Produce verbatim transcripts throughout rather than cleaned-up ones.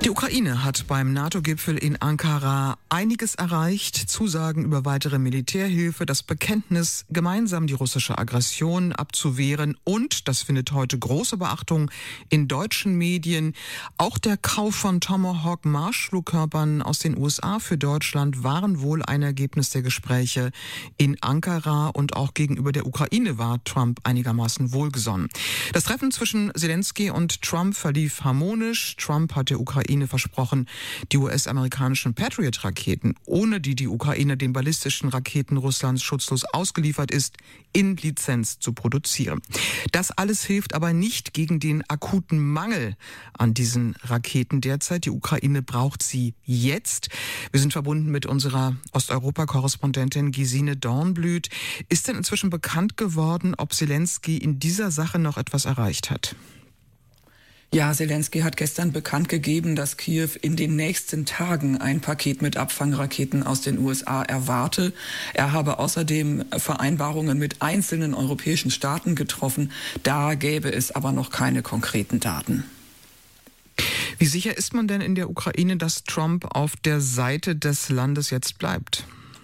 Die Ukraine hat beim NATO-Gipfel in Ankara einiges erreicht. Zusagen über weitere Militärhilfe, das Bekenntnis, gemeinsam die russische Aggression abzuwehren und, das findet heute große Beachtung in deutschen Medien, auch der Kauf von Tomahawk-Marschflugkörpern aus den U S A für Deutschland waren wohl ein Ergebnis der Gespräche in Ankara, und auch gegenüber der Ukraine war Trump einigermaßen wohlgesonnen. Das Treffen zwischen Zelensky und Trump verlief harmonisch. Trump hat der Ukraine versprochen, die U S-amerikanischen Patriot-Raketen, ohne die die Ukraine den ballistischen Raketen Russlands schutzlos ausgeliefert ist, in Lizenz zu produzieren. Das alles hilft aber nicht gegen den akuten Mangel an diesen Raketen derzeit. Die Ukraine braucht sie jetzt. Wir sind verbunden mit unserer Osteuropa-Korrespondentin Gesine Dornblüt. Ist denn inzwischen bekannt geworden, ob Zelensky in dieser Sache noch etwas erreicht hat? Ja, Zelensky hat gestern bekannt gegeben, dass Kiew in den nächsten Tagen ein Paket mit Abfangraketen aus den U S A erwarte. Er habe außerdem Vereinbarungen mit einzelnen europäischen Staaten getroffen. Da gäbe es aber noch keine konkreten Daten. Wie sicher ist man denn in der Ukraine, dass Trump auf der Seite des Landes jetzt bleibt?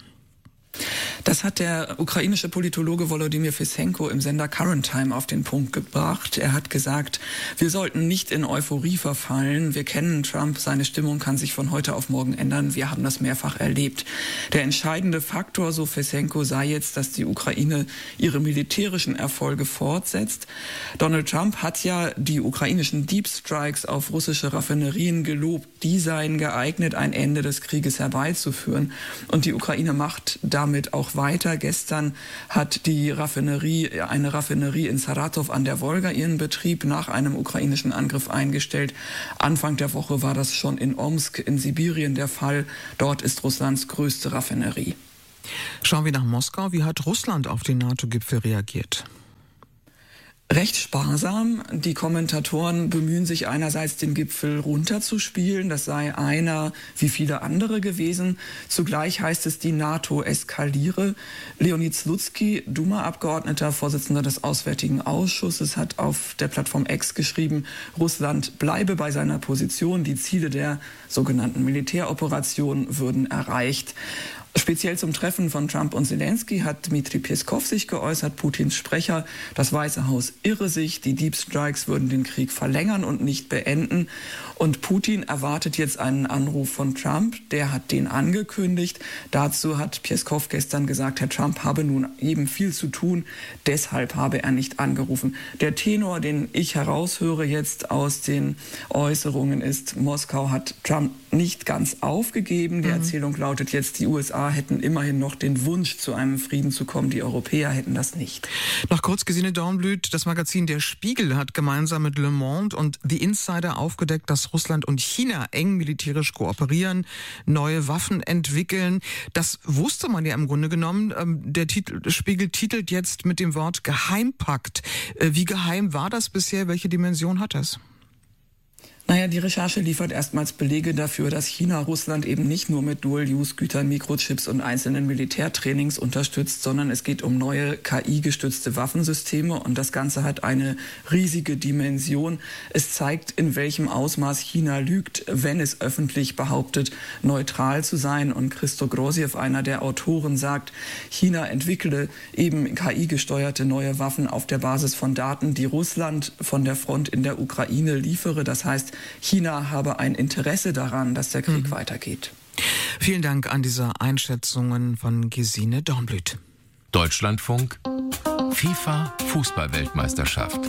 Das hat der ukrainische Politologe Volodymyr Fissenko im Sender Current Time auf den Punkt gebracht. Er hat gesagt, wir sollten nicht in Euphorie verfallen. Wir kennen Trump, seine Stimmung kann sich von heute auf morgen ändern. Wir haben das mehrfach erlebt. Der entscheidende Faktor, so Fissenko, sei jetzt, dass die Ukraine ihre militärischen Erfolge fortsetzt. Donald Trump hat ja die ukrainischen Deep Strikes auf russische Raffinerien gelobt. Die seien geeignet, ein Ende des Krieges herbeizuführen. Und die Ukraine macht damit auch weiter. Gestern hat die Raffinerie, eine Raffinerie in Saratow an der Wolga ihren Betrieb nach einem ukrainischen Angriff eingestellt. Anfang der Woche war das schon in Omsk in Sibirien der Fall. Dort ist Russlands größte Raffinerie. Schauen wir nach Moskau. Wie hat Russland auf den NATO-Gipfel reagiert? Recht sparsam. Die Kommentatoren bemühen sich einerseits, den Gipfel runterzuspielen. Das sei einer wie viele andere gewesen. Zugleich heißt es, die NATO eskaliere. Leonid Slutsky, Duma-Abgeordneter, Vorsitzender des Auswärtigen Ausschusses, hat auf der Plattform X geschrieben, Russland bleibe bei seiner Position. Die Ziele der sogenannten Militäroperation würden erreicht. Speziell zum Treffen von Trump und Zelensky hat Dmitri Peskov sich geäußert, Putins Sprecher. Das Weiße Haus irre sich, die Deep Strikes würden den Krieg verlängern und nicht beenden. Und Putin erwartet jetzt einen Anruf von Trump, der hat den angekündigt. Dazu hat Peskov gestern gesagt, Herr Trump habe nun eben viel zu tun, deshalb habe er nicht angerufen. Der Tenor, den ich heraushöre jetzt aus den Äußerungen ist, Moskau hat Trump nicht ganz aufgegeben. Die mhm. Erzählung lautet jetzt, die U S A hätten immerhin noch den Wunsch, zu einem Frieden zu kommen. Die Europäer hätten das nicht. Noch kurz, Gesine Dornblüt, das Magazin Der Spiegel hat gemeinsam mit Le Monde und The Insider aufgedeckt, dass Russland und China eng militärisch kooperieren, neue Waffen entwickeln. Das wusste man ja im Grunde genommen. Der Titel, Spiegel titelt jetzt mit dem Wort Geheimpakt. Wie geheim war das bisher? Welche Dimension hat das? Naja, die Recherche liefert erstmals Belege dafür, dass China Russland eben nicht nur mit Dual-Use-Gütern, Mikrochips und einzelnen Militärtrainings unterstützt, sondern es geht um neue K I-gestützte Waffensysteme, und das Ganze hat eine riesige Dimension. Es zeigt, in welchem Ausmaß China lügt, wenn es öffentlich behauptet, neutral zu sein. Und Christo Grosjew, einer der Autoren, sagt, China entwickle eben K I-gesteuerte neue Waffen auf der Basis von Daten, die Russland von der Front in der Ukraine liefere. Das heißt, China habe ein Interesse daran, dass der Krieg mhm. weitergeht. Vielen Dank an diese Einschätzungen von Gesine Dornblüt. Deutschlandfunk, FIFA Fußball-Weltmeisterschaft.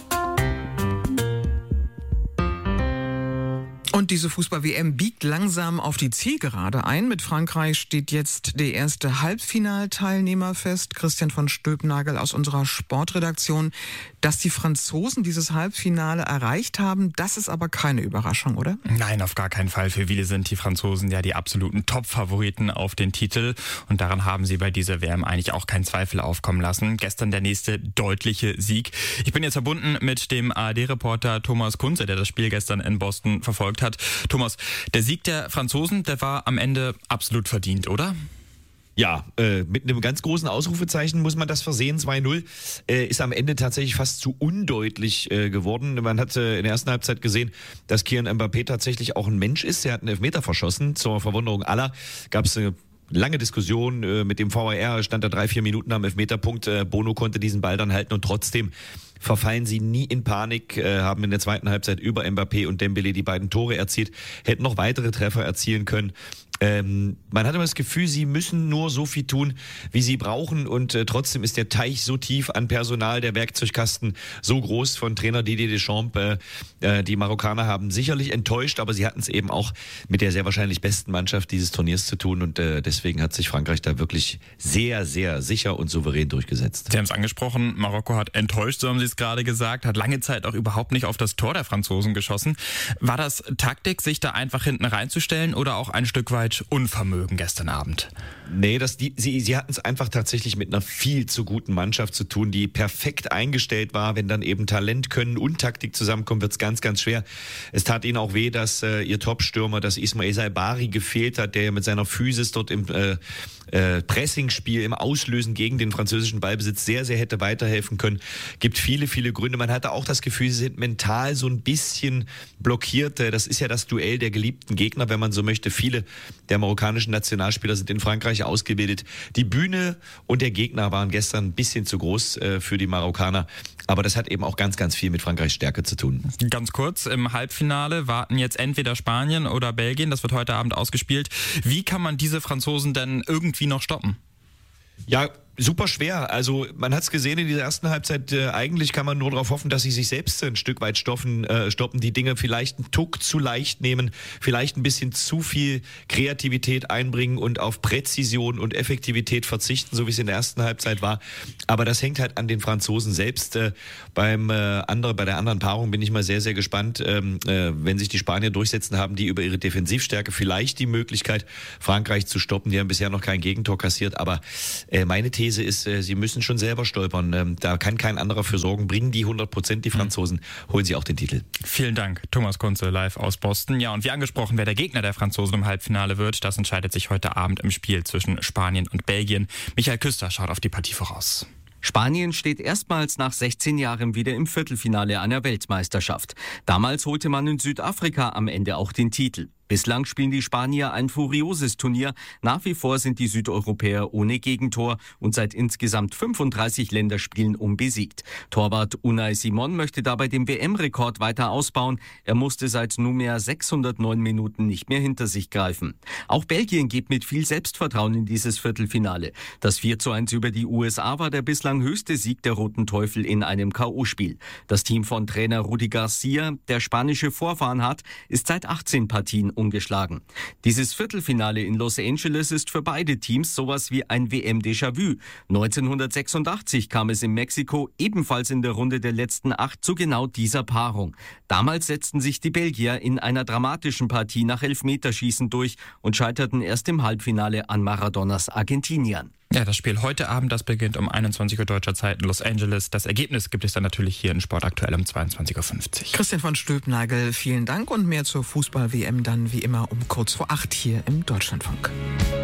Und diese Fußball-W M biegt langsam auf die Zielgerade ein. Mit Frankreich steht jetzt der erste Halbfinalteilnehmer fest. Christian von Stülpnagel aus unserer Sportredaktion. Dass die Franzosen dieses Halbfinale erreicht haben, das ist aber keine Überraschung, oder? Nein, auf gar keinen Fall. Für viele sind die Franzosen ja die absoluten Top-Favoriten auf den Titel. Und daran haben sie bei dieser W M eigentlich auch keinen Zweifel aufkommen lassen. Gestern der nächste deutliche Sieg. Ich bin jetzt verbunden mit dem A R D-Reporter Thomas Kunze, der das Spiel gestern in Boston verfolgt hat. Thomas, der Sieg der Franzosen, der war am Ende absolut verdient, oder? Ja, äh, mit einem ganz großen Ausrufezeichen muss man das versehen. zwei null äh, ist am Ende tatsächlich fast zu undeutlich äh, geworden. Man hat äh, in der ersten Halbzeit gesehen, dass Kylian Mbappé tatsächlich auch ein Mensch ist. Er hat einen Elfmeter verschossen. Zur Verwunderung aller gab es eine lange Diskussion äh, mit dem V A R. Stand da drei, vier Minuten am Elfmeterpunkt. Äh, Bono konnte diesen Ball dann halten und trotzdem verfallen sie nie in Panik, äh, haben in der zweiten Halbzeit über Mbappé und Dembélé die beiden Tore erzielt, hätten noch weitere Treffer erzielen können. Ähm, man hat immer das Gefühl, sie müssen nur so viel tun, wie sie brauchen und äh, trotzdem ist der Teich so tief an Personal, der Werkzeugkasten so groß von Trainer Didier Deschamps. Äh, die Marokkaner haben sicherlich enttäuscht, aber sie hatten es eben auch mit der sehr wahrscheinlich besten Mannschaft dieses Turniers zu tun und äh, deswegen hat sich Frankreich da wirklich sehr, sehr sicher und souverän durchgesetzt. Sie haben es angesprochen, Marokko hat enttäuscht, so haben Sie es gerade gesagt, hat lange Zeit auch überhaupt nicht auf das Tor der Franzosen geschossen. War das Taktik, sich da einfach hinten reinzustellen oder auch ein Stück weit Unvermögen gestern Abend? Nee, das, die, sie, sie hatten es einfach tatsächlich mit einer viel zu guten Mannschaft zu tun, die perfekt eingestellt war. Wenn dann eben Talent, Können und Taktik zusammenkommen, wird es ganz, ganz schwer. Es tat ihnen auch weh, dass äh, ihr Topstürmer, dass Ismail Saibari gefehlt hat, der ja mit seiner Physis dort im äh, äh, Pressingspiel, im Auslösen gegen den französischen Ballbesitz sehr, sehr hätte weiterhelfen können. Gibt viele, viele Gründe. Man hatte auch das Gefühl, sie sind mental so ein bisschen blockiert. Das ist ja das Duell der geliebten Gegner, wenn man so möchte. Viele der marokkanischen Nationalspieler sind in Frankreich ausgebildet. Die Bühne und der Gegner waren gestern ein bisschen zu groß äh, für die Marokkaner. Aber das hat eben auch ganz, ganz viel mit Frankreichs Stärke zu tun. Ganz kurz, im Halbfinale warten jetzt entweder Spanien oder Belgien. Das wird heute Abend ausgespielt. Wie kann man diese Franzosen denn irgendwie noch stoppen? Ja, super schwer. Also man hat es gesehen in dieser ersten Halbzeit. Äh, eigentlich kann man nur darauf hoffen, dass sie sich selbst ein Stück weit stoppen, äh, stoppen, die Dinge vielleicht einen Tuck zu leicht nehmen, vielleicht ein bisschen zu viel Kreativität einbringen und auf Präzision und Effektivität verzichten, so wie es in der ersten Halbzeit war. Aber das hängt halt an den Franzosen selbst. Äh, beim äh, andere, bei der anderen Paarung bin ich mal sehr, sehr gespannt. Ähm, äh, wenn sich die Spanier durchsetzen, haben die über ihre Defensivstärke vielleicht die Möglichkeit, Frankreich zu stoppen. Die haben bisher noch kein Gegentor kassiert. Aber äh, meine These ist, äh, sie müssen schon selber stolpern. Ähm, da kann kein anderer für sorgen. Bringen die hundert Prozent die Franzosen, holen sie auch den Titel. Vielen Dank, Thomas Kunze, live aus Boston. Ja, und wie angesprochen, wer der Gegner der Franzosen im Halbfinale wird, das entscheidet sich heute Abend im Spiel zwischen Spanien und Belgien. Michael Küster schaut auf die Partie voraus. Spanien steht erstmals nach sechzehn Jahren wieder im Viertelfinale einer Weltmeisterschaft. Damals holte man in Südafrika am Ende auch den Titel. Bislang spielen die Spanier ein furioses Turnier. Nach wie vor sind die Südeuropäer ohne Gegentor und seit insgesamt fünfunddreißig Länderspielen unbesiegt. Torwart Unai Simon möchte dabei den W M-Rekord weiter ausbauen. Er musste seit nunmehr sechshundertneun Minuten nicht mehr hinter sich greifen. Auch Belgien geht mit viel Selbstvertrauen in dieses Viertelfinale. Das vier zu eins über die U S A war der bislang höchste Sieg der Roten Teufel in einem K O-Spiel. Das Team von Trainer Rudi Garcia, der spanische Vorfahren hat, ist seit achtzehn Partien ungeschlagen. Dieses Viertelfinale in Los Angeles ist für beide Teams sowas wie ein W M-Déjà-vu. neunzehnhundertsechsundachtzig kam es in Mexiko ebenfalls in der Runde der letzten acht zu genau dieser Paarung. Damals setzten sich die Belgier in einer dramatischen Partie nach Elfmeterschießen durch und scheiterten erst im Halbfinale an Maradonas Argentiniern. Ja, das Spiel heute Abend, das beginnt um einundzwanzig Uhr deutscher Zeit in Los Angeles. Das Ergebnis gibt es dann natürlich hier in Sport aktuell um zweiundzwanzig Uhr fünfzig. Christian von Stülpnagel, vielen Dank und mehr zur Fußball-W M dann wie immer um kurz vor acht hier im Deutschlandfunk.